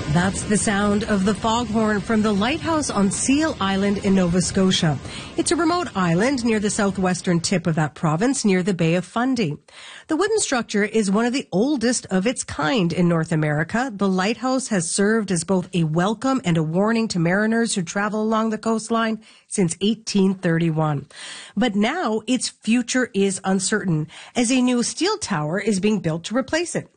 That's the sound of the foghorn from the lighthouse on Seal Island in Nova Scotia. It's a remote island near the southwestern tip of that province, near the Bay of Fundy. The wooden structure is one of the oldest of its kind in North America. The lighthouse has served as both a welcome and a warning to mariners who travel along the coastline since 1831. But now its future is uncertain, as a new steel tower is being built to replace it.